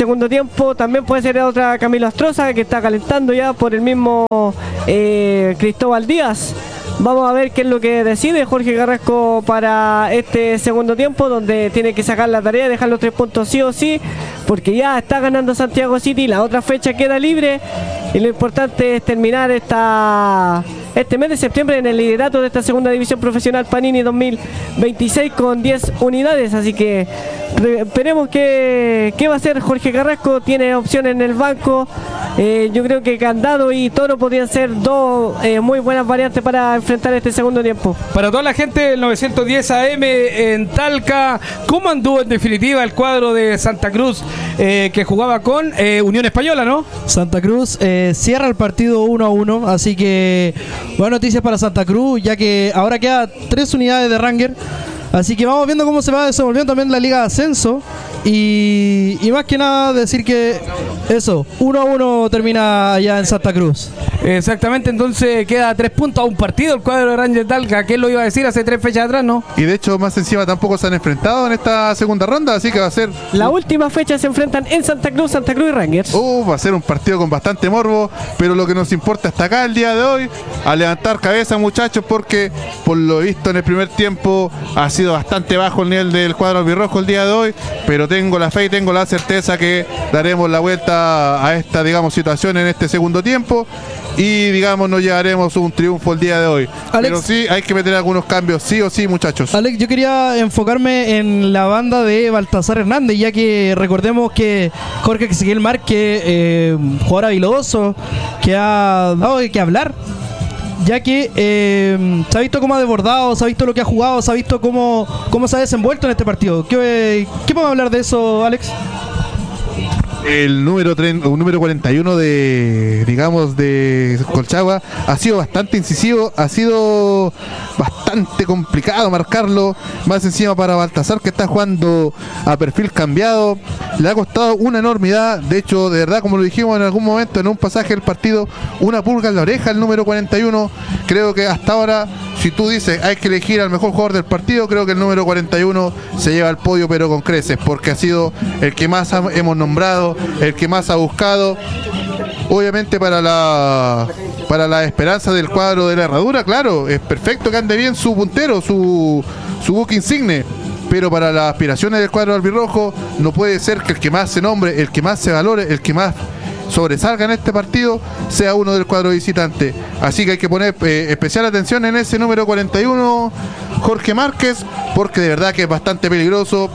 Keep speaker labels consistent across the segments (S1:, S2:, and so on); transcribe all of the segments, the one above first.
S1: segundo tiempo. También puede ser otra Camilo Astroza, que está calentando ya por el mismo Cristóbal Díaz. Vamos a ver qué es lo que decide Jorge Carrasco para este segundo tiempo, donde tiene que sacar la tarea, dejar los 3 puntos sí o sí, porque ya está ganando Santiago City, la otra fecha queda libre y lo importante es terminar este mes de septiembre en el liderato de esta segunda división profesional Panini 2026 con 10 unidades, así que esperemos qué va a hacer Jorge Carrasco. Tiene opciones en el banco. Yo creo que Candado y Toro podrían ser dos muy buenas variantes para enfrentar este segundo tiempo.
S2: Para toda la gente del 910 AM en Talca, ¿cómo anduvo en definitiva el cuadro de Santa Cruz que jugaba con Unión Española, no?
S3: Santa Cruz cierra el partido 1-1, así que buenas noticias para Santa Cruz, ya que ahora queda 3 unidades de Ranger. Así que vamos viendo cómo se va desenvolviendo también la Liga de Ascenso. Y más que nada decir que eso, 1-1 termina allá en Santa Cruz.
S2: Exactamente, entonces queda 3 puntos a un partido el cuadro de Ranger Talca. ¿Qué lo iba a decir hace 3 fechas atrás, no?
S4: Y de hecho, más encima tampoco se han enfrentado en esta segunda ronda, así que va a ser...
S1: La última fecha se enfrentan en Santa Cruz y Rangers.
S4: Va a ser un partido con bastante morbo, pero lo que nos importa hasta acá el día de hoy, a levantar cabeza, muchachos, porque por lo visto en el primer tiempo ha sido bastante bajo el nivel del cuadro albirrojo el día de hoy, pero tengo la fe y tengo la certeza que daremos la vuelta a esta, digamos, situación en este segundo tiempo y, digamos, nos llevaremos un triunfo el día de hoy. Alex, pero sí hay que meter algunos cambios, sí o sí, muchachos.
S3: Alex, yo quería enfocarme en la banda de Baltasar Hernández, ya que recordemos que Jorge Ezequiel Márquez, jugador habilidoso, que ha dado de qué hablar, ya que se ha visto cómo ha desbordado, se ha visto lo que ha jugado, se ha visto cómo se ha desenvuelto en este partido. ¿Qué podemos hablar de eso, Alex?
S4: El número 41 de Colchagua ha sido bastante incisivo, ha sido bastante complicado marcarlo, más encima para Baltasar, que está jugando a perfil cambiado, le ha costado una enormidad. De hecho, de verdad, como lo dijimos en algún momento en un pasaje del partido, una pulga en la oreja el número 41. Creo que hasta ahora, si tú dices hay que elegir al mejor jugador del partido, creo que el número 41 se lleva al podio, pero con creces, porque ha sido el que más hemos nombrado, el que más ha buscado. Obviamente para la esperanza del cuadro de la Herradura, claro, es perfecto que ande bien su puntero, su buque insigne, pero para las aspiraciones del cuadro albirrojo no puede ser que el que más se nombre, el que más se valore, el que más sobresalga en este partido sea uno del cuadro visitante. Así que hay que poner especial atención en ese número 41, Jorge Márquez, porque de verdad que es bastante peligroso.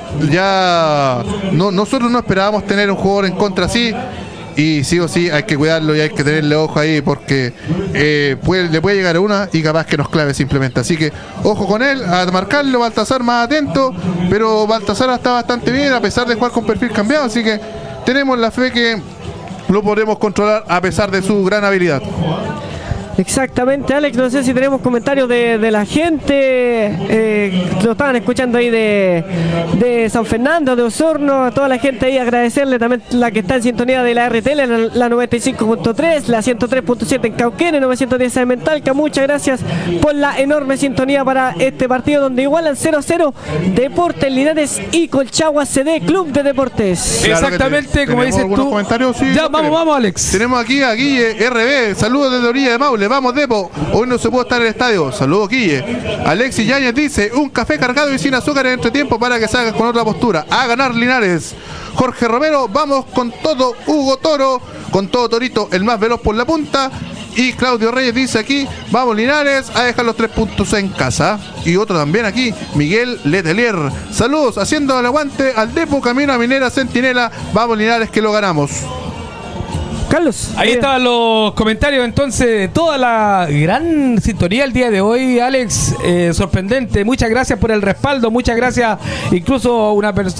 S4: Ya nosotros no esperábamos tener un jugador en contra así, y sí o sí hay que cuidarlo y hay que tenerle ojo ahí, porque le puede llegar a una y capaz que nos clave simplemente. Así que ojo con él, a marcarlo. Baltasar más atento, pero Baltasar está bastante bien a pesar de jugar con perfil cambiado, así que tenemos la fe que lo podremos controlar a pesar de su gran habilidad.
S1: Exactamente, Alex, no sé si tenemos comentarios de la gente, lo estaban escuchando ahí de San Fernando, de Osorno, a toda la gente ahí, agradecerle también la que está en sintonía de la RTL, la 95.3, la 103.7 en Cauquenes, 910 en Talca. Muchas gracias por la enorme sintonía para este partido, donde igualan 0-0 Deportes Linares y Colchagua CD, Club de Deportes.
S4: Claro.
S2: Exactamente, como dices tú.
S4: Comentarios, sí,
S2: ya, vamos, Alex.
S4: Tenemos aquí a Guille RB, saludos desde Orilla de Maule. Vamos, Depo, hoy no se pudo estar en el estadio. Saludos, Guille. Alexis Yáñez dice: un café cargado y sin azúcar en entretiempo para que salgas con otra postura. A ganar Linares. Jorge Romero, vamos con todo. Hugo Toro, con todo Torito, el más veloz por la punta. Y Claudio Reyes dice aquí: vamos Linares a dejar los 3 puntos en casa. Y otro también aquí, Miguel Letelier. Saludos, haciendo el aguante al Depo, camino a Minera Centinela. Vamos Linares, que lo ganamos.
S1: Carlos.
S2: Ahí estaban los comentarios entonces de toda la gran sintonía el día de hoy, Alex, sorprendente. Muchas gracias por el respaldo, muchas gracias. Incluso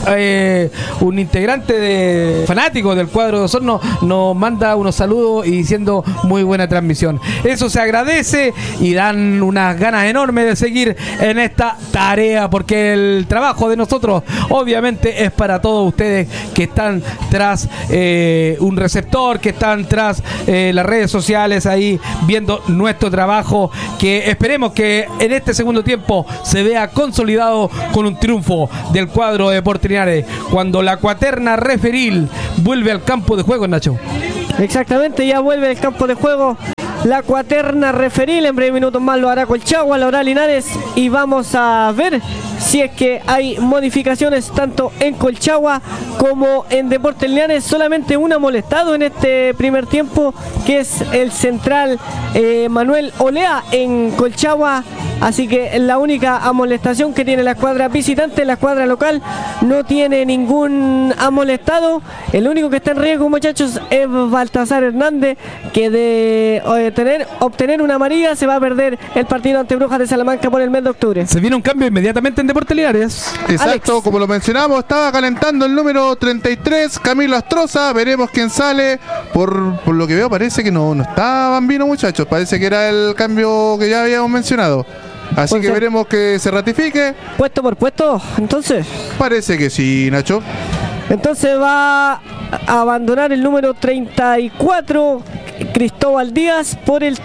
S2: un integrante de fanáticos del cuadro de Osorno nos manda unos saludos y diciendo muy buena transmisión. Eso se agradece y dan unas ganas enormes de seguir en esta tarea, porque el trabajo de nosotros obviamente es para todos ustedes que están tras un receptor, que están tras las redes sociales ahí viendo nuestro trabajo, que esperemos que en este segundo tiempo se vea consolidado con un triunfo del cuadro de Deportes Linares, cuando la cuaterna referil vuelve al campo de juego, Nacho.
S1: Exactamente, ya vuelve al campo de juego la cuaterna referil. En breves minutos más lo hará Colchagua, lo hará Linares, y vamos a ver si es que hay modificaciones tanto en Colchagua como en Deportes Linares. Solamente un amonestado en este primer tiempo, que es el central Manuel Olea en Colchagua. Así que la única amonestación que tiene la escuadra visitante, la escuadra local no tiene ningún amonestado. El único que está en riesgo, muchachos, es Baltasar Hernández, que de obtener una amarilla se va a perder el partido ante Brujas de Salamanca por el mes de octubre.
S2: Se viene un cambio inmediatamente en Deportes Linares.
S4: Exacto,
S1: Alex.
S4: como lo mencionamos, estaba calentando el número 33, Camilo Astroza. Veremos quién sale. Por lo que veo, parece que no está Bambino, muchachos. Parece que era el cambio que ya habíamos mencionado. Así
S1: Puede
S4: que
S1: ser.
S4: veremos que se ratifique.
S1: Puesto por puesto, entonces.
S4: Parece que sí, Nacho.
S1: Entonces va a abandonar el número 34, Cristóbal Díaz, por el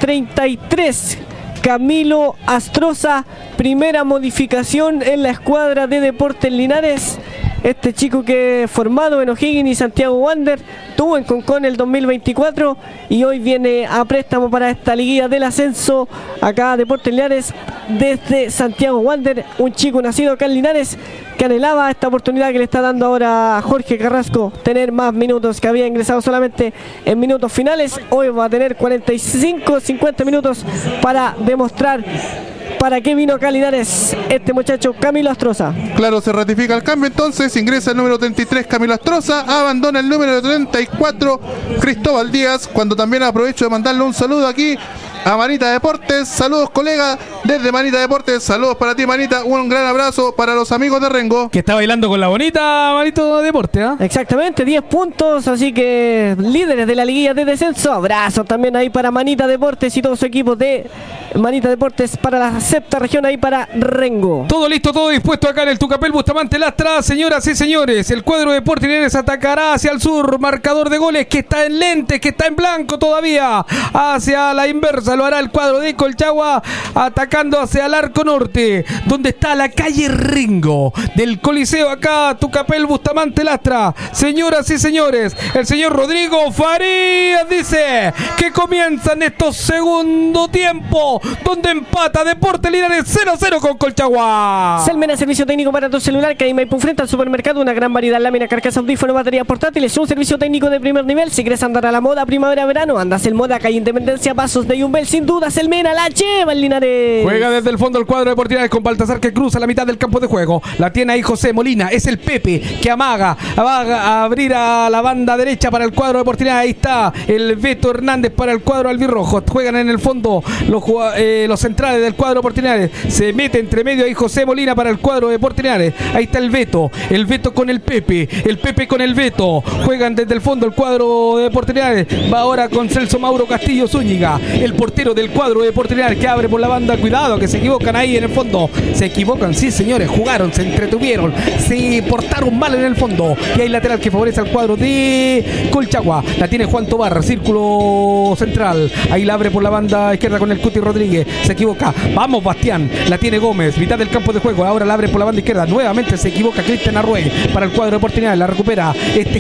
S1: 33, Camilo Astroza. Primera modificación en la escuadra de Deportes Linares. Este chico que formado en O'Higgins y Santiago Wander, tuvo en Concón el 2024 y hoy viene a préstamo para esta liguilla del ascenso acá a Deportes Linares desde Santiago Wander. Un chico nacido acá en Linares que anhelaba esta oportunidad que le está dando ahora a Jorge Carrasco, tener más minutos, que había ingresado solamente en minutos finales. Hoy va a tener 45, 50 minutos para demostrar para qué vino acá a Linares este muchacho Camilo Astroza.
S4: Claro, se ratifica el cambio, entonces ingresa el número 33, Camilo Astroza, abandona el número 34, Cristóbal Díaz. Cuando también aprovecho de mandarle un saludo aquí a Manita Deportes. Saludos, colega, desde Manita Deportes. Saludos para ti, Manita. Un gran abrazo para los amigos de Rengo.
S2: Que está bailando con la bonita Manito Deporte, ¿ah?
S1: Exactamente, 10 puntos, así que líderes de la liguilla de descenso. Abrazo también ahí para Manita Deportes y todo su equipo de Manita Deportes para la sexta región, ahí para Rengo.
S2: Todo listo, todo dispuesto acá en el Tucapel Bustamante Lastra. Señoras y señores, el cuadro de Deportes Linares atacará hacia el sur. Marcador de goles que está en lentes, que está en blanco todavía. Hacia la inversa lo hará el cuadro de Colchagua, atacando hacia el arco norte, donde está la calle Ringo del Coliseo acá, Tucapel Bustamante Lastra. Señoras y señores, el señor Rodrigo Farías dice que comienzan estos segundo tiempo, donde empata Deportes Linares 0-0 con Colchagua.
S1: Selmena, servicio técnico para tu celular, que hay Maipú frente al supermercado, una gran variedad, lámina, carcasa, audífono, baterías portátiles, un servicio técnico de primer nivel. Si quieres andar a la moda, primavera, verano, andas en moda, calle Independencia, Pasos de Yumbel, sin duda, Selmena la lleva el Linares.
S2: Juega desde el fondo el cuadro de Deportes Linares con Baltasar, que cruza la mitad del campo de juego. La tiene ahí José Molina, es el Pepe que amaga, va a abrir a la banda derecha para el cuadro de Deportes Linares. Ahí está el Beto Hernández para el cuadro albirrojo. Juegan en el fondo los centrales del cuadro de Deportes Linares. Se mete entre medio ahí José Molina para el cuadro de Deportes Linares. Ahí está el Beto con el Pepe con el Beto. Juegan desde el fondo el cuadro de Deportes Linares. Va ahora con Celso Mauro Castillo Zúñiga, el portero del cuadro de Deportes Linares, que abre por la banda. Cuidado que se equivocan ahí en el fondo. Se equivocan, sí señores, jugaron, se entretuvieron, se portaron mal en el fondo. Y hay lateral que favorece al cuadro de Colchagua. La tiene Juan Tobar, círculo central. Ahí la abre por la banda izquierda con el Cuti Rodríguez. Se equivoca. Vamos, Bastián. La tiene Gómez, mitad del campo de juego. Ahora la abre por la banda izquierda. Nuevamente se equivoca Cristian Arrué para el cuadro de Deportes Linares. La recupera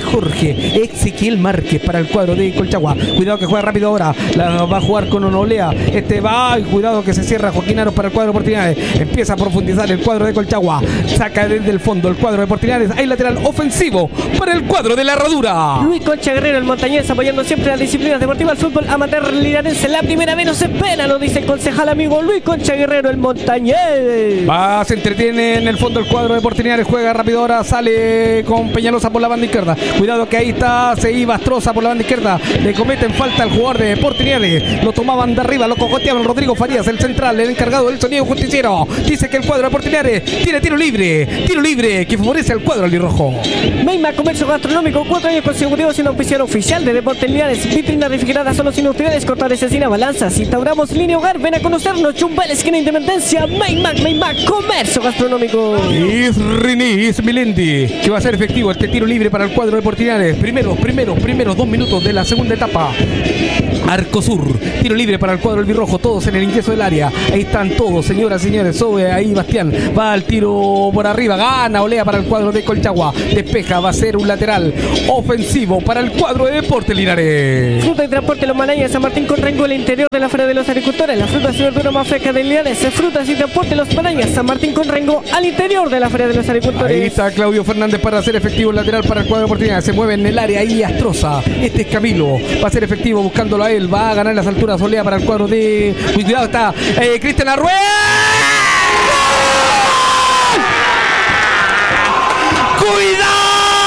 S2: Jorge Ezequiel Márquez para el cuadro de Colchagua. Cuidado que juega rápido ahora. La va a jugar con Onolea. Va. Y cuidado que se cierra Joaquín Aros para el cuadro de Deportes Linares. Empieza a profundizar el cuadro de Colchagua. Saca desde el fondo el cuadro de Deportes Linares. Hay lateral ofensivo para el cuadro de la Herradura.
S1: Luis Concha Guerrero, el montañés, apoyando siempre las disciplinas deportivas, el fútbol amateur linarense. La primera vez no se espera, lo dice el concejal amigo Luis Concha Guerrero, el montañés.
S2: Va, se entretiene en el fondo el cuadro de Deportes Linares. Juega rápido ahora, sale con Peñalosa por la banda izquierda. Cuidado que ahí está, se iba Astroza por la banda izquierda. Le cometen falta al jugador de Deportes Linares. Lo tomaba banda arriba, lo cogoteaban Rodrigo Farías, el central, el encargado del sonido justiciero. Dice que el cuadro de Portinares tiene tiro libre que favorece al cuadro albirrojo.
S1: Meima Comercio Gastronómico, 4 años consecutivos siendo oficial oficial de Deportes Linares. Vitrina refrigerada, solos industriales, cortadores, cecina, balanzas. Instauramos línea hogar, ven a conocernos. Chumbel, esquina Independencia. Meima Comercio Gastronómico.
S2: Is Milendi, que va a ser efectivo este tiro libre para el cuadro de Portinares. Primeros 2 minutos de la segunda etapa. Arco Sur, tiro libre para el cuadro albirrojo, todos en el ingreso del área. Ahí están todos, señoras y señores. Sube ahí Bastián, va al tiro por arriba, gana Olea para el cuadro de Colchagua. Despeja, va a ser un lateral ofensivo para el cuadro de Deportes Linares.
S1: Fruta y transporte Los Manañas, San Martín con Rengo, el interior de la Feria de los Agricultores. Las frutas y verduras más frescas de Linares. Frutas y transporte Los Manañas, San Martín con Rengo, al interior de la Feria de los Agricultores.
S2: Ahí está Claudio Fernández para hacer efectivo el lateral para el cuadro de Deportes. Se mueve en el área ahí Astroza. Este es Camilo, va a ser efectivo buscándolo a él. Va a ganar las alturas Olea para el cuadro de... Cuidado, está Cristian Arrué. ¡Cuidado!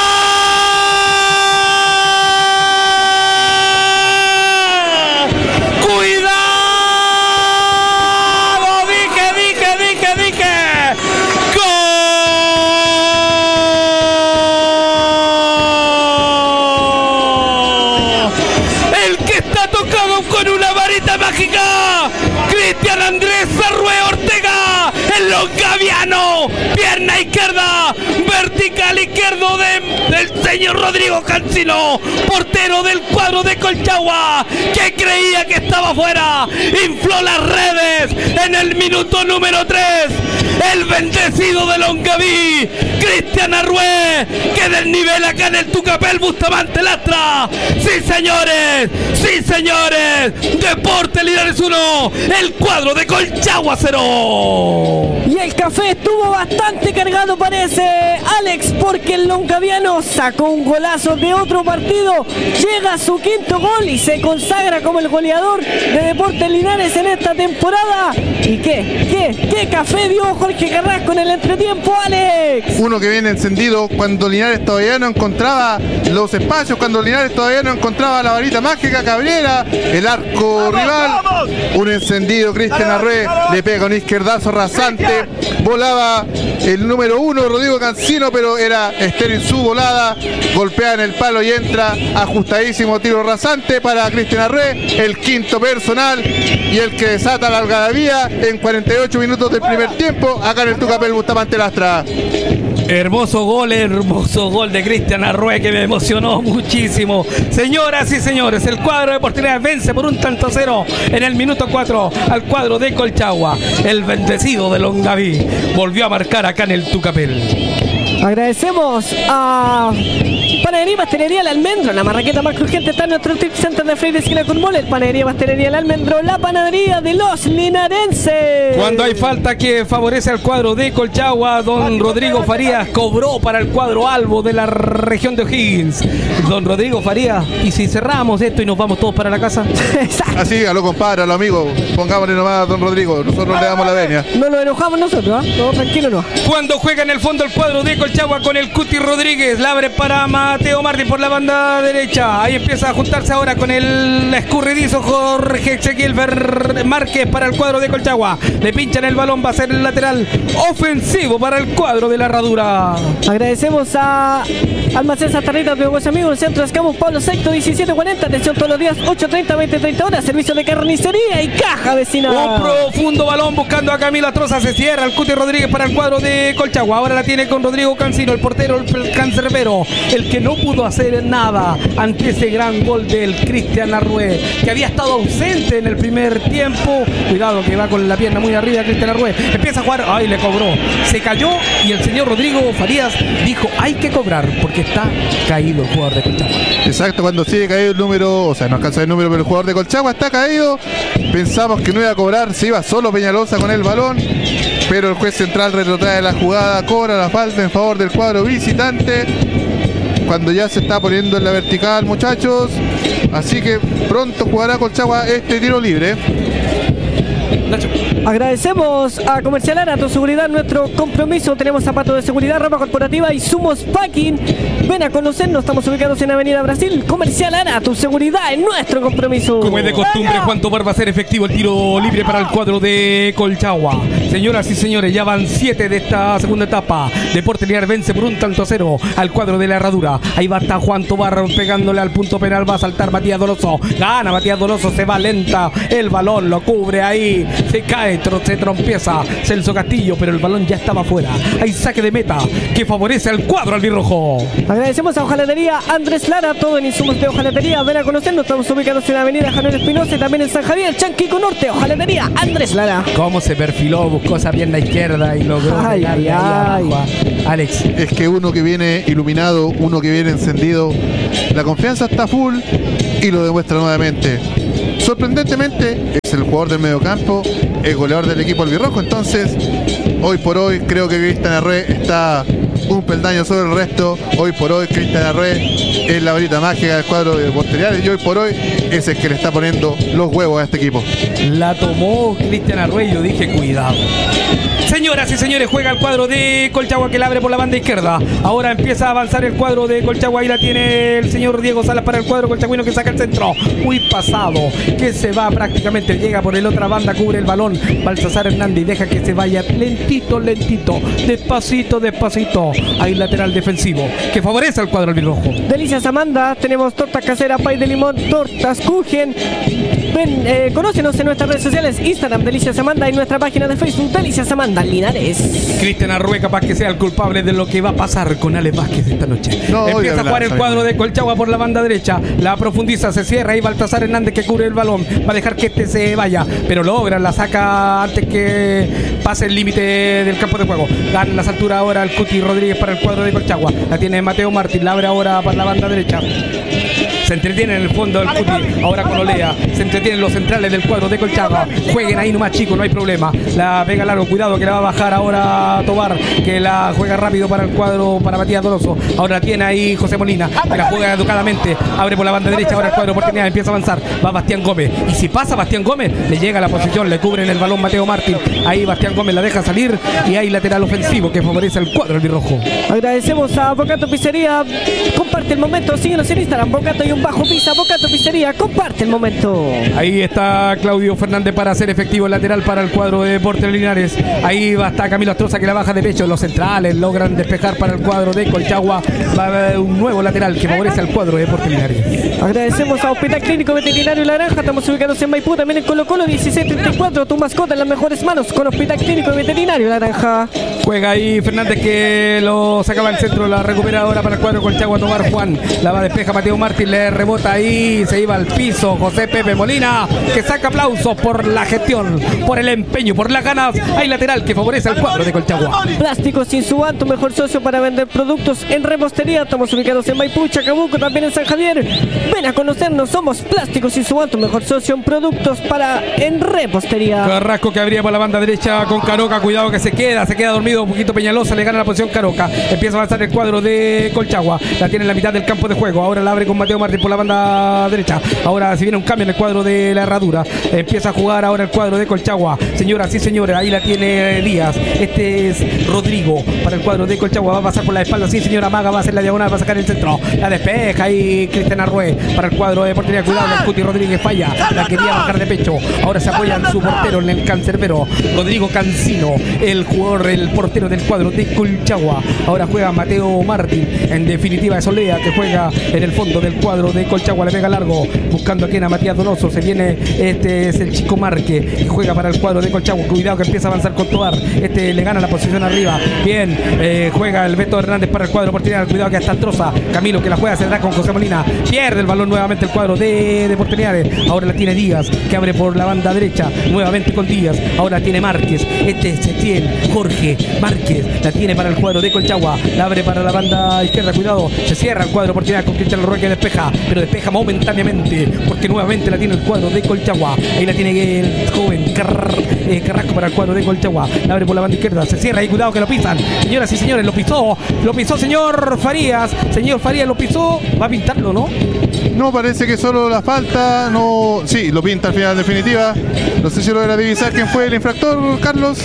S2: Cristian Andrés Arrué Ortega, el longaviano, pierna izquierda, vertical izquierdo del señor Rodrigo Cancino, portero del cuadro de Colchagua, que creía que estaba fuera, infló las redes en el minuto número 3, el bendecido de Longaví, Cristian Arrué, que del nivel acá en el Tucapel Bustamante Lastra. Sí señores, Deportes Linares 1, el cuadro de Colchagua 0.
S1: Y el café estuvo bastante cargado, parece, Alex, porque el longaviano sacó un golazo de otro partido, llega a su quinto gol y se consagra como el goleador de Deportes Linares en esta temporada. ¿Y qué café dio Jorge Carrasco en el entretiempo, Alex?
S4: Uno que viene encendido cuando Linares todavía no encontraba los espacios, cuando Linares todavía no encontraba la varita mágica que abriera el arco rival. Un encendido Cristian Arrué, le pega un izquierdazo rasante, volaba el número 1 Rodrigo Cancino, pero era estéril su volada, golpea en el palo y entra, ajustadísimo tiro rasante para Cristian Arrué, el quinto personal y el que desata la algarabía en 48 minutos del primer tiempo acá en el Tucapel Bustamante Lastra.
S2: Hermoso gol de Cristian Arrué, que me emocionó muchísimo. Señoras y señores, el cuadro de Portinares vence por 1-0 en el minuto 4 al cuadro de Colchagua. El bendecido de Longaví volvió a marcar acá en el Tucapel.
S1: Agradecemos a Panadería y Pastelería El Almendro. La marraqueta más crujiente está en nuestro Trip Center de Freire esquina con Moller. Panadería y Pastelería El Almendro, la panadería de los linarenses.
S2: Cuando hay falta que favorece al cuadro de Colchagua, don Rodrigo Farías cobró para el cuadro albo de la región de O'Higgins. Don Rodrigo Farías, ¿y si cerramos esto y nos vamos todos para la casa?
S4: Así, a lo compadre, a lo amigo, pongámosle nomás a don Rodrigo, nosotros le damos la venia.
S1: No nos enojamos nosotros, ¿eh? No, tranquilo no.
S2: Cuando juega en el fondo el cuadro de Colchagua con el Cuti Rodríguez, la abre para Mateo Martín por la banda derecha. Ahí empieza a juntarse ahora con el escurridizo Jorge Ezequiel Márquez para el cuadro de Colchagua. Le pinchan el balón, va a ser el lateral ofensivo para el cuadro de la Herradura.
S1: Agradecemos a Almacén Santa Rita de Buenos Amigos, el centro de Escamos, Pablo VI, 1740. Atención todos los días, 8:30, 20:30 horas. Servicio de carnicería y caja vecina.
S2: Un profundo balón buscando a Camilo Astroza. Se cierra el Cuti Rodríguez para el cuadro de Colchagua. Ahora la tiene con Rodrigo Cancino, el portero, el cancerbero, el que no pudo hacer nada ante ese gran gol del Cristian Arrué, que había estado ausente en el primer tiempo. Cuidado que va con la pierna muy arriba Cristian Arrué. Empieza a jugar, ay, le cobró. Se cayó y el señor Rodrigo Farías dijo, hay que cobrar porque está caído el jugador de Colchagua.
S4: Exacto, cuando sigue caído el número, o sea, no alcanza el número, pero el jugador de Colchagua está caído. Pensamos que no iba a cobrar, se iba solo Peñalosa con el balón, pero el juez central retrotrae la jugada, cobra la falta en favor del cuadro visitante, cuando ya se está poniendo en la vertical, muchachos. Así que pronto jugará Colchagua este tiro libre.
S2: Nacho.
S1: Agradecemos a Comercial Ara, tu seguridad, nuestro compromiso. Tenemos zapatos de seguridad, ropa corporativa y Sumos Packing. Ven a conocernos, estamos ubicados en Avenida Brasil. Comercial Ara, tu seguridad es nuestro compromiso.
S2: Como es de costumbre, Juan Tobar va a ser efectivo el tiro libre para el cuadro de Colchagua. Señoras y señores, ya van 7 de esta segunda etapa. Deportes Linares vence por 1-0 al cuadro de la Herradura. Ahí va hasta Juan Tobar pegándole al punto penal. Va a saltar Matías Doloso. Gana Matías Doloso, se va lenta. El balón lo cubre ahí. Se cae, se trompieza Celso Castillo, pero el balón ya estaba fuera. Hay saque de meta que favorece al cuadro albirrojo.
S1: Agradecemos a Hojalatería Andrés Lara, todo en insumos de hojalatería. Ven a conocernos, estamos ubicados en Avenida Javier Espinosa y también en San Javier, Chanquico Norte. Hojalatería Andrés Lara.
S2: Cómo se perfiló, buscó esa pierna izquierda y logró pegarle ahí abajo. Alex.
S4: Es que uno que viene iluminado, uno que viene encendido, la confianza está full y lo demuestra nuevamente. Sorprendentemente es el jugador del mediocampo, el goleador del equipo albirrojo. Entonces, hoy por hoy creo que Cristian Arrué está un peldaño sobre el resto. Hoy por hoy Cristian Arrué es la varita mágica del cuadro de Porteriales y hoy por hoy es el que le está poniendo los huevos a este equipo.
S2: La tomó Cristian Arrué y yo dije cuidado. Señoras y señores, juega el cuadro de Colchagua que la abre por la banda izquierda. Ahora empieza a avanzar el cuadro de Colchagua. Ahí la tiene el señor Diego Salas para el cuadro colchagüino que saca el centro. Muy pasado, que se va prácticamente. Llega por el otra banda, cubre el balón. Baltasar Hernández y deja que se vaya lentito, lentito. Despacito, despacito. Hay lateral defensivo que favorece al cuadro albirrojo.
S1: Delicias Amanda, tenemos tortas caseras, pay de limón, tortas Kuchen. Ven, conócenos en nuestras redes sociales, Instagram Delicias Amanda y nuestra página de Facebook Delicias Amanda Linares.
S2: Cristian Arrué capaz que sea el culpable de lo que va a pasar con Alex Vázquez esta noche.
S4: No,
S2: empieza a jugar el cuadro de Colchagua por la banda derecha. La profundiza, se cierra y Baltasar Hernández que cubre el balón. Va a dejar que este se vaya, pero logra, la saca antes que pase el límite del campo de juego. Gana las alturas ahora el Cuti Rodríguez para el cuadro de Colchagua. La tiene Mateo Martín, la abre ahora para la banda derecha. Se entretiene en el fondo el Cuti, ahora con Olea. Se entretienen los centrales del cuadro de Colchagua. Jueguen ahí nomás, chicos, no hay problema. La pega largo, cuidado que la va a bajar ahora Tobar, que la juega rápido para el cuadro, para Matías Doloso. Ahora la tiene ahí José Molina, que la juega educadamente. Abre por la banda derecha, ahora el cuadro oportunidad, empieza a avanzar. Va Bastián Gómez. Y si pasa Bastián Gómez, le llega a la posición, le cubren el balón Mateo Martín. Ahí Bastián Gómez la deja salir y hay lateral ofensivo que favorece al cuadro albirrojo.
S1: Agradecemos a Bocato Pizzería. Comparte el momento, síguenos en Instagram, Bocato y un bajo pizza, Bocato Pizzería, comparte el momento.
S2: Ahí está Claudio Fernández para hacer efectivo el lateral para el cuadro de Deportes Linares. Ahí va hasta Camilo Astroza que la baja de pecho. Los centrales logran despejar para el cuadro de Colchagua. Va a haber un nuevo lateral que favorece al cuadro de Deportes Linares.
S1: Agradecemos a Hospital Clínico Veterinario La Granja. Estamos ubicados en Maipú, también en Colo Colo 1634. Tu mascota en las mejores manos con Hospital Clínico Veterinario La Granja.
S2: Juega ahí Fernández que lo sacaba al centro. La recupera ahora para el cuadro de Colchagua. Tobar Juan. La va a despeja Mateo Martín. Le rebota ahí. Se iba al piso José Pepe Molina, que saca aplausos por la gestión, por el empeño, por las ganas. Hay lateral que favorece al cuadro de Colchagua.
S1: Plásticos Insuban, tu mejor socio para vender productos en repostería. Estamos ubicados en Maipú, Chacabuco, también en San Javier. Ven a conocernos, somos Plásticos Insuban, tu mejor socio en productos en repostería.
S2: Carrasco que abría por la banda derecha con Caroca, cuidado que se queda dormido un poquito Peñalosa, le gana la posición Caroca. Empieza a avanzar el cuadro de Colchagua, la tiene en la mitad del campo de juego. Ahora la abre con Mateo Martín por la banda derecha. Ahora si viene un cambio en el cuadro de la Herradura, empieza a jugar ahora el cuadro de Colchagua. Señoras y señores, ahí la tiene Díaz. Este es Rodrigo para el cuadro de Colchagua. Va a pasar por la espalda, sí señora Maga, va a hacer la diagonal, va a sacar el centro. La despeja ahí Cristian Arrué para el cuadro de portería. Cuidado, el Cuti Rodríguez falla. La quería bajar de pecho. Ahora se apoya en su portero, en el cancerbero Rodrigo Cancino, el jugador, el portero del cuadro de Colchagua. Ahora juega Mateo Martín. En definitiva es Olea que juega en el fondo del cuadro de Colchagua. Le pega largo, buscando aquí a Matías Donoso. Se viene, este es el chico Marque, que juega para el cuadro de Colchagua. Cuidado que empieza a avanzar con Tobar. Este le gana la posición arriba. Bien, juega el Beto Hernández para el cuadro porteño. Cuidado que hasta Astroza. Camilo que la juega, se da con José Molina. Pierde el balón nuevamente el cuadro de Porteñares. Ahora la tiene Díaz, que abre por la banda derecha. Nuevamente con Díaz. Ahora tiene Márquez. Este es Etienne Jorge Márquez. La tiene para el cuadro de Colchagua. La abre para la banda izquierda. Cuidado, se cierra el cuadro porteño con Cristian Arrué que despeja. pero despeja momentáneamente, porque nuevamente la tiene el cuadro de Colchagua. Ahí la tiene el joven Carrasco para el cuadro de Colchagua. La abre por la banda izquierda, se cierra y cuidado que lo pisan. Señoras y señores, lo pisó señor Farías. Señor Farías lo pisó, va a pintarlo, ¿no?
S4: No, parece que solo la falta, no. Sí, lo pinta al final, en definitiva. No sé si logra divisar quién fue el infractor, Carlos.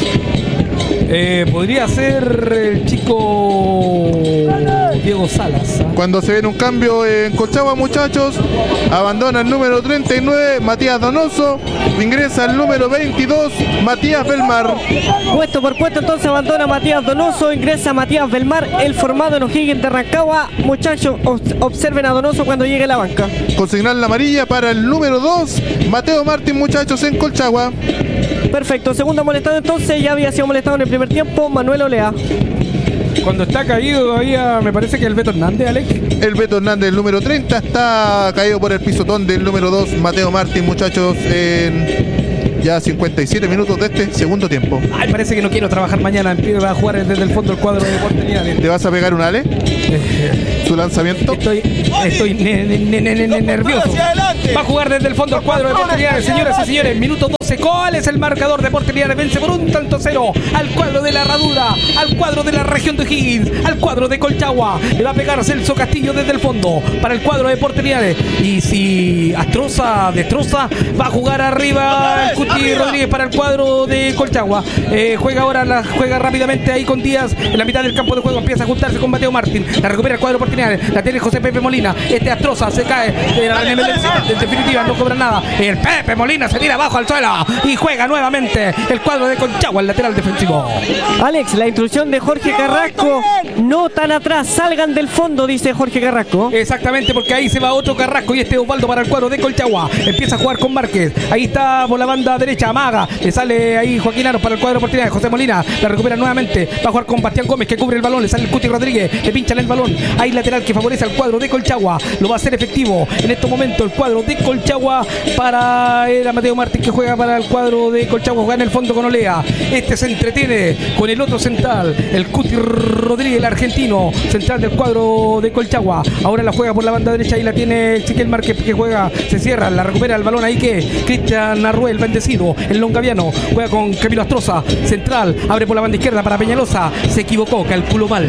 S2: Podría ser el chico Diego Salas.
S4: Cuando se viene un cambio en Colchagua, muchachos, abandona el número 39, Matías Donoso, ingresa el número 22, Matías Belmar.
S1: Puesto por puesto, entonces abandona Matías Donoso, ingresa Matías Belmar, el formado en O'Higgins de Rancagua. Muchachos, observen a Donoso cuando llegue a la banca.
S4: Con señal la amarilla para el número 2, Mateo Martín, muchachos, en Colchagua.
S1: Perfecto, segundo molestado entonces, ya había sido molestado en el primer tiempo, Manuel Olea.
S2: Cuando está caído todavía, me parece que el Beto Hernández, Alex.
S4: El Beto Hernández, el número 30, está caído por el pisotón del número 2, Mateo Martín, muchachos, en ya 57 minutos de este segundo tiempo.
S2: Ay, parece que no quiero trabajar mañana. Va a jugar desde el fondo el cuadro de Deportes Linares.
S4: ¿Te vas a pegar un Ale? ¿Su lanzamiento?
S2: Estoy nervioso. Va a jugar desde el fondo el cuadro de Deportes Linares, señoras y señores. Minuto 12. ¿Cuál es el marcador? Deportes Linares vence por 1-0 al cuadro de la Herradura, al cuadro de la región de O'Higgins, al cuadro de Colchagua. Le va a pegar Celso Castillo desde el fondo para el cuadro de Deportes Linares. Y si destroza, va a jugar arriba el Cuti Rodríguez para el cuadro de Colchagua. Juega rápidamente ahí con Díaz en la mitad del campo de juego. Empieza a juntarse con Mateo Martín. La recupera el cuadro de Deportes Linares. La tiene José Pepe Molina. Astroza se cae. En definitiva no cobra nada. El Pepe Molina se tira abajo al suelo y juega nuevamente el cuadro de Colchagua, el lateral defensivo.
S1: Alex, la instrucción de Jorge Carrasco, no tan atrás, salgan del fondo, dice Jorge Carrasco.
S2: Exactamente, porque ahí se va otro Carrasco y este Osvaldo para el cuadro de Colchagua. Empieza a jugar con Márquez. Ahí está por la banda derecha, amaga. Le sale ahí Joaquín Aros para el cuadro de oportunidad. José Molina la recupera nuevamente. Va a jugar con Bastián Gómez que cubre el balón. Le sale el Cuti Rodríguez. Le pinchan el balón. Hay lateral que favorece al cuadro de Colchagua. Lo va a hacer efectivo en estos momentos el cuadro de Colchagua para el Mateo Martín que juega para el cuadro de Colchagua. Juega en el fondo con Olea. Este se entretiene con el otro central, el Cuti Rodríguez, el argentino, central del cuadro de Colchagua. Ahora la juega por la banda derecha y la tiene Ezequiel Márquez que juega, se cierra, la recupera el balón ahí que Cristian Arruel, bendecido, el longaviano, juega con Camilo Astroza, central, abre por la banda izquierda para Peñalosa, se equivocó, calculó mal,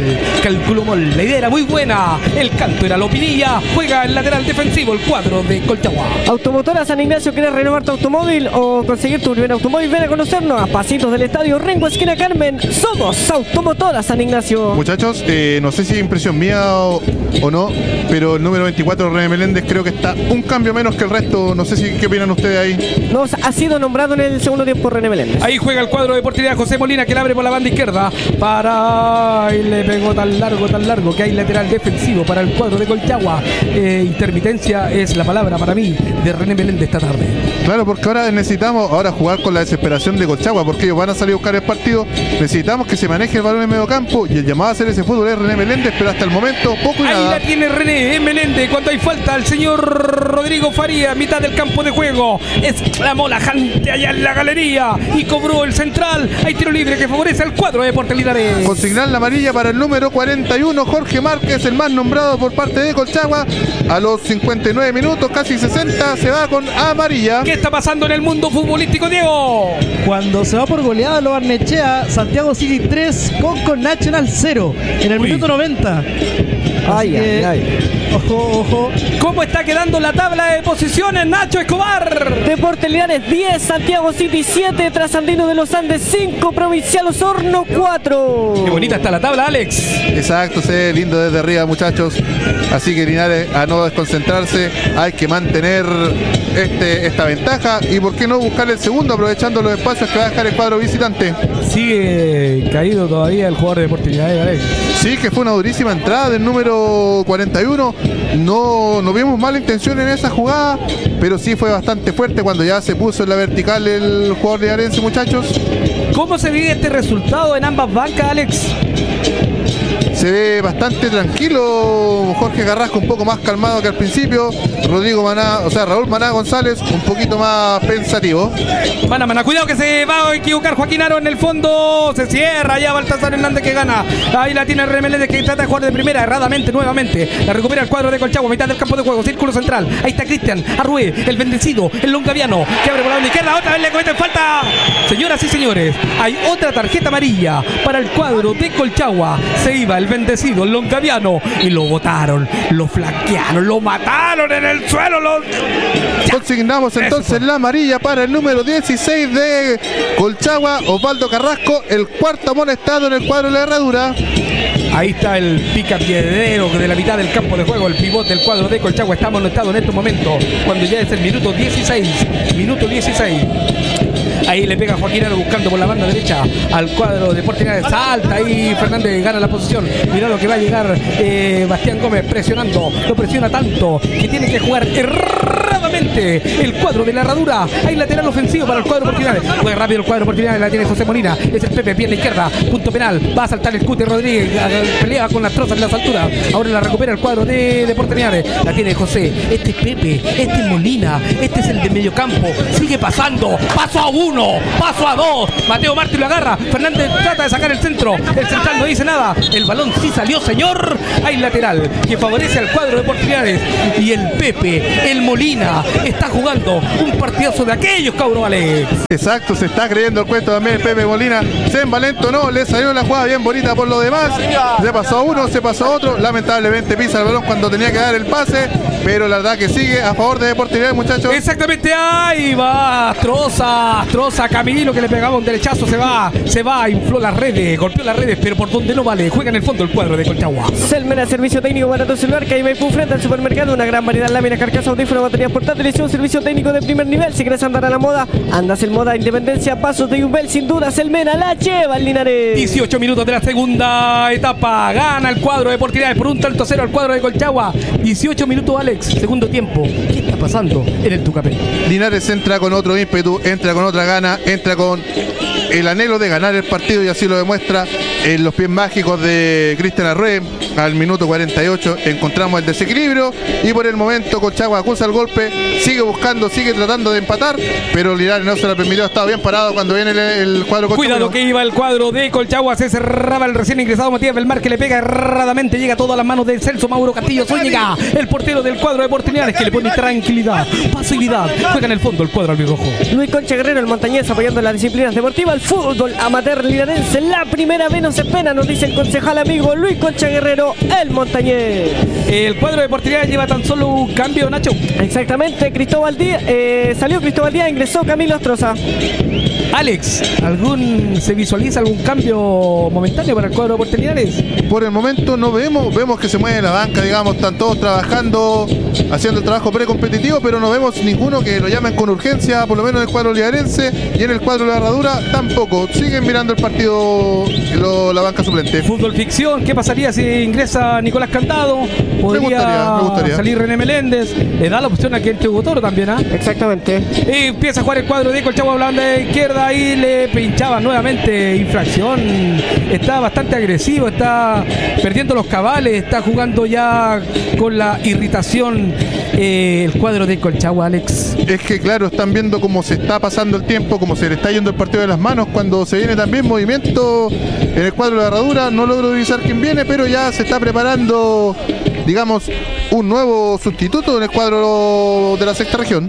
S2: la idea era muy buena, el canto era Lopinilla, juega el lateral defensivo, el cuadro de Colchagua.
S1: Automotora San Ignacio, ¿quieres renovar tu automóvil o conseguir tu primer automóvil? Ven a conocernos a pasitos del estadio Rengo, esquina Carmen. Somos Automotora San Ignacio.
S4: Muchachos, no sé si es impresión mía o no, pero el número 24, René Meléndez, creo que está un cambio menos que el resto. No sé si qué opinan ustedes ahí.
S1: No, ha sido nombrado en el segundo tiempo René Meléndez.
S2: Ahí juega el cuadro de oportunidad José Molina que la abre por la banda izquierda para... y le pegó tan largo que hay lateral defensivo para el cuadro de Colchagua. Intermitencia es la palabra para mí de René Meléndez esta tarde.
S4: Claro, porque ahora necesitamos jugar con la desesperación de Colchagua, porque ellos van a salir a buscar el partido. Necesitamos que se maneje el balón en medio campo y el llamado a hacer ese fútbol es René Meléndez, pero hasta el momento poco y
S2: ahí
S4: nada.
S2: La tiene René Meléndez cuando hay falta al señor Rodrigo Faría, mitad del campo de juego, exclamó la gente allá en la galería y cobró el central. Hay tiro libre que favorece al cuadro de Deportes Linares.
S4: Con señal la amarilla para el número 41, Jorge Márquez, el más nombrado por parte de Colchagua. A los 59 minutos, casi 60, se va con amarilla.
S2: ¿Qué está pasando en el mundo futbolístico, Diego?
S3: Cuando se va por goleada lo Barnechea, Santiago City 3, Concon Nacional 0 en el minuto 90. Ojo.
S2: ¿Cómo está quedando la tabla de posiciones, Nacho Escobar?
S1: Deportes Linares 10, Santiago City 7, Trasandino de los Andes 5, Provincial Osorno 4.
S2: Qué bonita está la tabla, Alex.
S4: Exacto, se ve lindo desde arriba, muchachos. Así que Linares, a no desconcentrarse, hay que mantener esta ventaja y por qué no buscar el segundo aprovechando los espacios que va a dejar el cuadro visitante.
S2: Sigue caído todavía el jugador de Deportes Linares, Alex.
S4: Sí, que fue una durísima entrada del número 41. No vimos mala intención en esa jugada, pero sí fue bastante fuerte cuando ya se puso en la vertical el jugador linarense, muchachos.
S2: ¿Cómo se vive este resultado en ambas bancas, Alex?
S4: se ve bastante tranquilo Jorge Carrasco, un poco más calmado que al principio. Raúl Maná González un poquito más pensativo.
S2: Maná, cuidado que se va a equivocar Joaquín Aro en el fondo. Se cierra ya Baltasar Hernández que gana. Ahí la tiene Remeléndez que trata de jugar de primera, erradamente nuevamente. La recupera el cuadro de Colchagua, mitad del campo de juego, círculo central. Ahí está Cristian Arrué, el bendecido, el longaviano, que abre por la banda izquierda. Otra vez le cometen falta. Señoras y señores, hay otra tarjeta amarilla para el cuadro de Colchagua. Se iba el bendecido, el longaviano, y lo botaron, lo flanquearon, lo mataron en el suelo.
S4: Consignamos entonces la amarilla para el número 16 de Colchagua, Osvaldo Carrasco, el cuarto amonestado en el cuadro de la herradura.
S2: Ahí está el picapiedrero de la mitad del campo de juego, el pivot del cuadro de Colchagua. Está amonestado en estos momentos, cuando ya es el minuto 16. Ahí le pega Joaquín Aro buscando por la banda derecha al cuadro de Portinari. Salta ahí Fernández, gana la posición. Mirá lo que va a llegar Bastián Gómez presionando. Lo presiona tanto que tiene que jugar erradamente el cuadro de la herradura. Hay lateral ofensivo para el cuadro Portinari. Juega rápido el cuadro Portinari, la tiene José Molina. Es el Pepe, pierna izquierda, punto penal. Va a saltar el Cuti Rodríguez, pelea con las trozas en las alturas. Ahora la recupera el cuadro de Portinari. La tiene José. Este es Pepe, este es Molina, este es el de medio campo. Sigue pasando, paso a 1, paso a 2. Mateo Martí lo agarra. Fernández trata de sacar el centro. El central no dice nada. El balón sí salió, señor. Hay lateral que favorece al cuadro de Portinari. Y el Pepe, el Molina, está jugando un partidazo de aquellos, cabros, Alex.
S4: Exacto, se está creyendo el cuento también el Pepe Molina. Se envalentó, no, le salió la jugada bien bonita por lo demás. Se pasó a uno, se pasó a otro. Lamentablemente pisa el balón cuando tenía que dar el pase. Pero la verdad que sigue a favor de Portinari, muchachos.
S2: Exactamente, ahí va Troza, Camilo que le pegaba un derechazo, se va, infló las redes, golpeó las redes, pero por donde no vale, juega en el fondo el cuadro de Colchagua.
S1: Selmena, servicio técnico para tu celular, que hay Maipú frente al supermercado, una gran variedad de láminas, carcasas, audífonos, baterías portátiles y un servicio técnico de primer nivel. Si quieres andar a la moda, andas en moda Independencia, pasos de Yumbel, sin duda Selmena la lleva al Linares.
S2: 18 minutos de la segunda etapa, gana el cuadro de Portinari por un tanto cero al cuadro de Colchagua. 18 minutos, Alex, segundo tiempo. ¿Qué está pasando en el Tucapel?
S4: Linares entra con otro ímpetu, entra con otra gana, entra con el anhelo de ganar el partido y así lo demuestra en los pies mágicos de Cristian Arrué. Al minuto 48 encontramos el desequilibrio y por el momento Colchagua acusa el golpe, sigue buscando, sigue tratando de empatar, pero Linares no se lo permitió. Ha estado bien parado cuando viene el cuadro Colchagua.
S2: Cuidado que iba el cuadro de Colchagua, se cerraba el recién ingresado Matías Belmar, que le pega erradamente, llega todo a las manos de Celso Mauro Castillo Zúñiga, el portero del cuadro de Portinari, que le pone tranquilidad, pasividad, juega en el fondo el cuadro albirrojo.
S1: Luis Concha Guerrero, el montañés, apoyando las disciplinas deportivas, el fútbol amateur linarense, la primera vez no se pena, nos dice el concejal amigo Luis Concha Guerrero, el montañés.
S2: El cuadro de Portinari lleva tan solo un cambio, Nacho.
S1: Exactamente, salió Cristóbal Díaz, ingresó Camilo Astroza.
S2: Alex, ¿se visualiza algún cambio momentáneo para el cuadro de Portinari?
S4: Por el momento no vemos que se mueve la banca, digamos, están todos trabajando, haciendo el trabajo precompetitivo, pero no vemos ninguno que lo llamen con urgencia, por lo menos en el cuadro linarense, y en el cuadro de la herradura tampoco. Siguen mirando el partido la banca suplente.
S2: Fútbol ficción, ¿qué pasaría si ingresa Nicolás Candado? Podría
S4: me gustaría
S2: salir René Meléndez, le da la opción a que entre Hugo Toro también, ¿ah?
S1: Exactamente.
S2: Y empieza a jugar el cuadro de Colchagua, hablando de izquierda, y le pinchaba nuevamente, infracción. Está bastante agresivo, está perdiendo los cabales, está jugando ya con la irritación el cuadro de Colchagua, Alex.
S4: Es que claro, están viendo cómo se está pasando el tiempo, cómo se le está yendo el partido de las manos, cuando se viene también movimiento en el cuadro de la herradura. No logro divisar quién viene, pero ya se está preparando, digamos, un nuevo sustituto en el cuadro de la sexta región.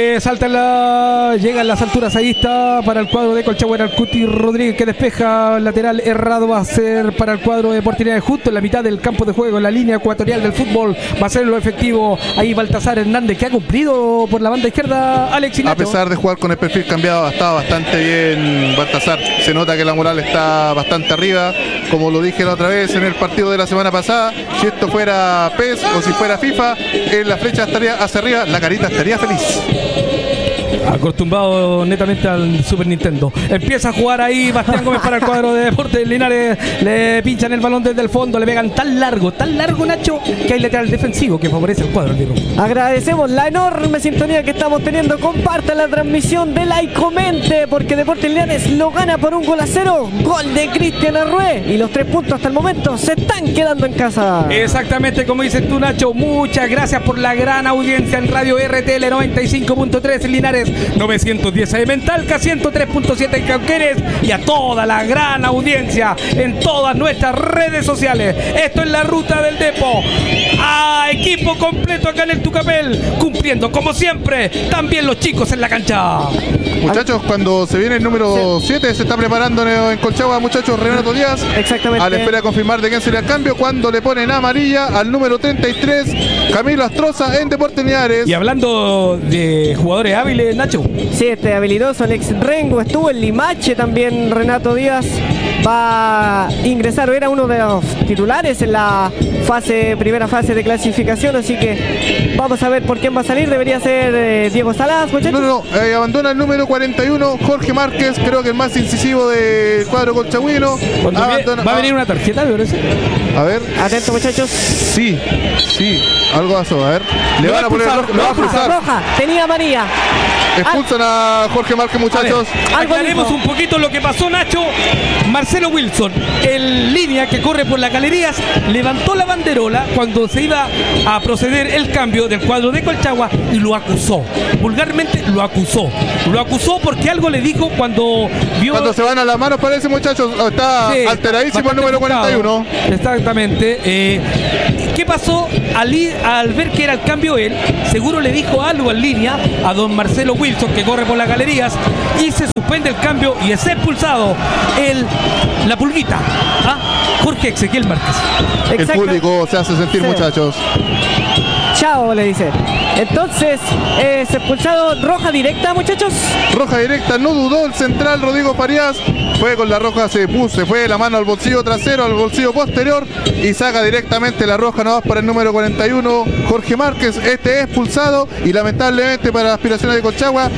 S2: Llega en las alturas, ahí está para el cuadro de Colchagua, era el Cuti Rodríguez que despeja, el lateral errado va a ser para el cuadro de Portinari, justo en la mitad del campo de juego, en la línea ecuatorial del fútbol, va a ser lo efectivo. Ahí Baltasar Hernández, que ha cumplido por la banda izquierda, Alex Inato.
S4: A pesar de jugar con el perfil cambiado, ha estado bastante bien Baltasar. Se nota que la moral está bastante arriba, como lo dije la otra vez en el partido de la semana pasada. Si esto fuera PES o si fuera FIFA, la flecha estaría hacia arriba, la carita estaría feliz.
S2: Acostumbrado netamente al Super Nintendo. Empieza a jugar ahí Bastián Gómez para el cuadro de Deportes Linares. Le pinchan el balón desde el fondo, le pegan tan largo, Nacho, que hay lateral defensivo que favorece el cuadro.
S1: Agradecemos la enorme sintonía que estamos teniendo. Comparta la transmisión, de like, comente, porque Deportes Linares lo gana por 1-0. Gol de Cristian Arrué. Y los 3 puntos hasta el momento se están quedando en casa.
S2: Exactamente como dices tú, Nacho. Muchas gracias por la gran audiencia en Radio RTL 95.3 en Linares, 910 en Talca, 103.7 en Cauquenes, y a toda la gran audiencia en todas nuestras redes sociales. Esto es la ruta del Depo. A equipo completo acá en el Tucapel, cumpliendo como siempre también los chicos en la cancha.
S4: Muchachos, cuando se viene el número 7, se está preparando en Colchagua, muchachos, Renato Díaz.
S1: Exactamente.
S4: A la espera de confirmar de quién sería el cambio, cuando le ponen amarilla al número 33, Camilo Astroza, en Deportes Linares.
S2: Y hablando de jugadores hábiles, Nacho.
S1: Sí, habilidoso Alex Rengo, estuvo en Limache también. Renato Díaz va a ingresar, era uno de los titulares en la primera fase de clasificación, así que vamos a ver por quién va a salir. Debería ser Diego Salas, muchachos.
S4: No, abandona el número 41, Jorge Márquez, creo que el más incisivo del cuadro colchagüino.
S2: ¿Va a venir una tarjeta, me parece?
S4: A ver.
S1: Atento, muchachos.
S4: Sí, algo pasó, a ver. Le van a poner
S1: roja, tenía amarilla.
S4: Expulsan a Jorge Márquez, muchachos.
S2: Aclaremos un poquito lo que pasó, Nacho. Marcelo Wilson, en línea que corre por las galerías, levantó la banderola cuando se iba a proceder el cambio del cuadro de Colchagua y lo acusó. Vulgarmente lo acusó. Lo acusó porque algo le dijo cuando vio...
S4: Cuando se van a las manos, parece, muchachos. Está alteradísimo el número 41.
S2: Exactamente. ¿Qué pasó? Al ver que era el cambio él, seguro le dijo algo en línea a don Marcelo Wilson, que corre por las galerías, y se suspende el cambio y es expulsado la pulguita, Jorge Ezequiel Márquez.
S4: El público se hace sentir, muchachos.
S1: Chao, le dice. Entonces, es expulsado. Roja directa, muchachos.
S4: Roja directa, no dudó el central Rodrigo Farías. Fue con la roja, se fue la mano al bolsillo trasero, al bolsillo posterior, y saca directamente la roja. No va para el número 41, Jorge Márquez. Este es expulsado y lamentablemente para las aspiraciones de Colchagua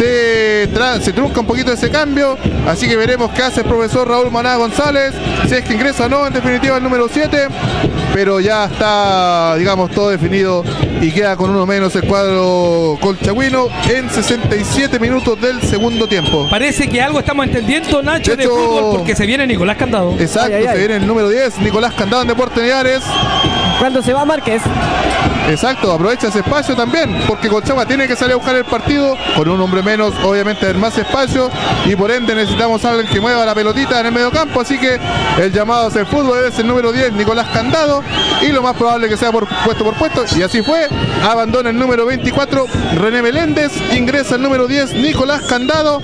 S4: se trunca un poquito ese cambio. Así que veremos qué hace el profesor Raúl Maná González, si es que ingresa o no, en definitiva el número 7. Pero ya está, digamos, todo definido y queda con uno menos el cuadro colchagüino en 67 minutos del segundo tiempo.
S2: Parece que algo estamos entendiendo, Nacho, de fútbol, porque se viene Nicolás Candado.
S4: Exacto, se viene el número 10, Nicolás Candado en Deportes Linares.
S1: Cuando se va Márquez.
S4: Exacto, aprovecha ese espacio también, porque Colchagua tiene que salir a buscar el partido con un hombre menos, obviamente hay más espacio, y por ende necesitamos a alguien que mueva la pelotita en el medio campo. Así que el llamado a hacer fútbol es el número 10, Nicolás Candado, y lo más probable que sea por puesto, y así fue. Abandona el número 24, René Meléndez, ingresa el número 10, Nicolás Candado.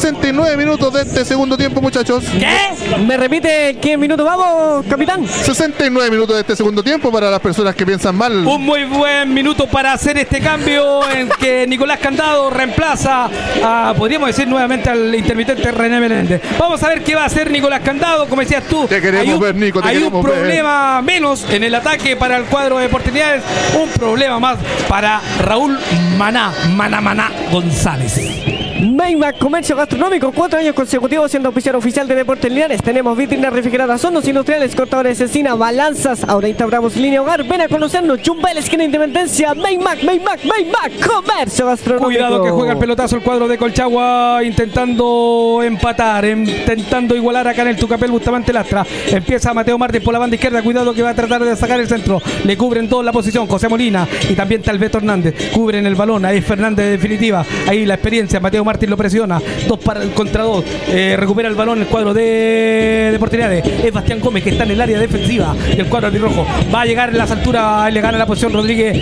S4: 69 minutos de este segundo tiempo, muchachos.
S2: ¿Qué?
S1: ¿Me repite qué minuto vamos, capitán?
S4: 69 minutos de este segundo tiempo para las personas que piensan mal.
S2: Un muy buen minuto para hacer este cambio en que Nicolás Candado reemplaza podríamos decir nuevamente al intermitente René Meléndez. Vamos a ver qué va a hacer Nicolás Candado. Como decías tú,
S4: te queremos ver, Nico,
S2: hay un problema menos en el ataque para el cuadro de Deportes Linares, un problema más para Raúl Maná González.
S1: Maymac Comercio Gastronómico, 4 años consecutivos siendo auspiciador oficial de Deportes Linares. Tenemos vitrinas refrigeradas, hornos industriales, cortadores de cecina, balanzas. Ahora instauramos línea hogar. Ven a conocernos. Chumbel, esquina Independencia. Maymac Comercio Gastronómico.
S2: Cuidado que juega el pelotazo el cuadro de Colchagua, intentando empatar, intentando igualar acá en el Tucapel Bustamante Lastra. Empieza Mateo Martín por la banda izquierda. Cuidado que va a tratar de sacar el centro. Le cubren toda la posición José Molina y también Talbeto Hernández. Cubren el balón. Ahí es Fernández de definitiva. Ahí la experiencia. Mateo Martín lo presiona. 2 contra 2. Recupera el balón el cuadro de Deportes Linares. Es Bastián Gómez que está en el área defensiva del cuadro albirrojo. Va a llegar en las alturas. Le gana la posición Rodríguez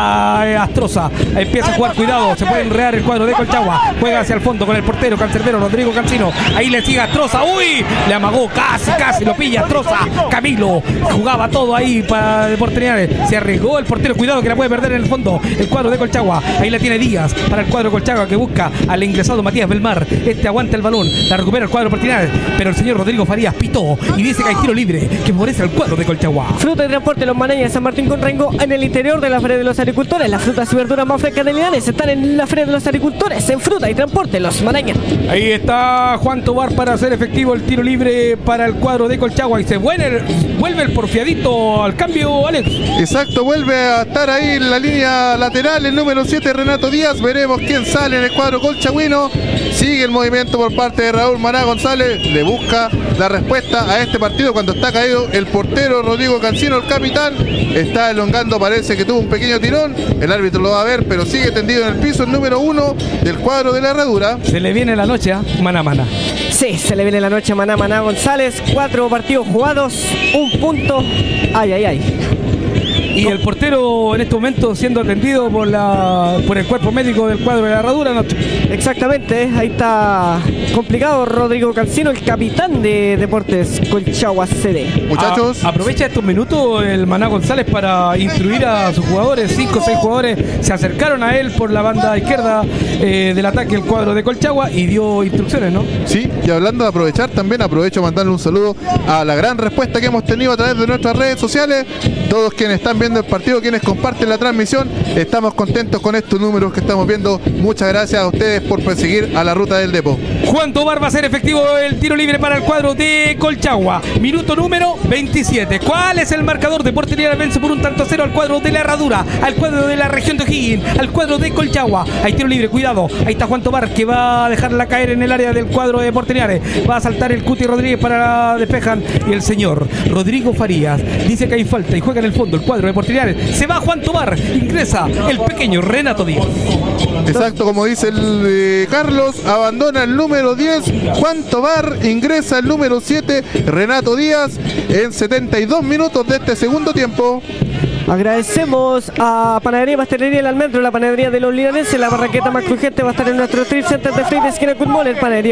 S2: a Astroza. Empieza a jugar. Cuidado. Se puede enredar el cuadro de Colchagua. Juega hacia el fondo con el portero cancerbero Rodrigo Cancino. Ahí le sigue Astroza. ¡Uy! Le amagó. Casi lo pilla Astroza. Camilo jugaba todo ahí para Deportes Linares. Se arriesgó el portero Cuidado que la puede perder en el fondo el cuadro de Colchagua. Ahí la tiene Díaz para el cuadro de Colchagua, que busca al ingresado Matías Belmar. Este aguanta el balón, la recupera el cuadro Portinari, pero el señor Rodrigo Farías pitó y dice que hay tiro libre que favorece al cuadro de Colchagua.
S1: Fruta y transporte Los Manañas de San Martín con Rengo en el interior de la Feria de los Agricultores. Las frutas y verduras más frescas de Linares están en la Feria de los Agricultores, en Fruta y Transporte Los Manañas.
S2: Ahí está Juan Tobar para hacer efectivo el tiro libre para el cuadro de Colchagua y se vuelve el porfiadito al cambio, Alex.
S4: Exacto, vuelve a estar ahí en la línea lateral el número 7, Renato Díaz. Veremos quién sale en el cuadro colchagüino. Sigue el movimiento por parte de Raúl Maná González. Le busca la respuesta a este partido cuando está caído el portero Rodrigo Cancino, el capitán. Está elongando, parece que tuvo un pequeño tirón. El árbitro lo va a ver, pero sigue tendido en el piso el número 1 del cuadro de la Herradura.
S2: Se le viene la noche a Maná Maná.
S1: Sí, se le viene la noche a Maná González. 4 partidos jugados, 1 punto. Ay, ay, ay.
S2: Y el portero en este momento siendo atendido por el cuerpo médico del cuadro de la Herradura.
S1: Exactamente, ahí está complicado Rodrigo Cancino, el capitán de Deportes Colchagua CD.
S4: Muchachos,
S2: aprovecha estos minutos el Maná González para instruir a sus jugadores. 5 o 6 jugadores se acercaron a él por la banda izquierda del ataque del cuadro de Colchagua y dio instrucciones, ¿no?
S4: sí, y hablando de aprovechar también, aprovecho a mandarle un saludo a la gran respuesta que hemos tenido a través de nuestras redes sociales. Todos quienes están viendo el partido, quienes comparten la transmisión, estamos contentos con estos números que estamos viendo. Muchas gracias a ustedes por perseguir a la ruta del Depo.
S2: Juan Tobar va a ser efectivo el tiro libre para el cuadro de Colchagua. Minuto número 27. ¿Cuál es el marcador? Deportes Linares vence por 1-0 al cuadro de la Herradura, al cuadro de la región de O'Higgins, al cuadro de Colchagua. Hay tiro libre, cuidado. Ahí está Juan Tobar que va a dejarla caer en el área del cuadro de Deportes Linares. Va a saltar el Cuti Rodríguez para despejan y el señor Rodrigo Farías dice que hay falta y juega en el fondo el cuadro de Deportes Linares. Se va Juan Tobar, ingresa el pequeño Renato Díaz.
S4: Exacto, como dice el Carlos, abandona el número 10 Juan Tobar, ingresa el número 7 Renato Díaz en 72 minutos de este segundo tiempo.
S1: Agradecemos a Panadería y Pastelería El Almendro, la panadería de los linarenses. La barraqueta más crujiente va a estar en nuestro Trip Center de Free de esquina Cutmoller. Panadería